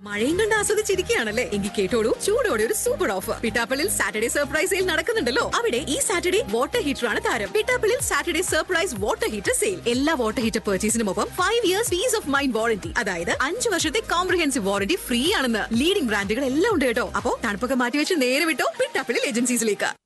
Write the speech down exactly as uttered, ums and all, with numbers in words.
മഴയും കണ്ട് ആസ്വദിച്ചിരിക്കുകയാണല്ലേ? എങ്കിൽ കേട്ടോളൂ, ചൂടോടെ ഒരു super offer Pittappillil Saturday surprise sale നടക്കുന്നുണ്ടല്ലോ. അവിടെ ഈ സാറ്റർഡേ വാട്ടർ ഹീറ്റർ ആണ് താരം. Pittappillil Saturday surprise water heater sale. എല്ലാ water heater പർച്ചേസിനുമൊപ്പം five years piece of mind warranty, അതായത് അഞ്ച് വർഷത്തെ കോംപ്രഹെൻസീവ് വാറന്റി ഫ്രീ ആണെന്ന്. ലീഡിംഗ് ബ്രാൻഡുകൾ എല്ലാം ഉണ്ട് കേട്ടോ. അപ്പോ തണുപ്പൊക്കെ മാറ്റിവെച്ച് നേരെ വിട്ടോ പിട്ടാപ്പള്ളിൽ ഏജൻസീസിലേക്ക്.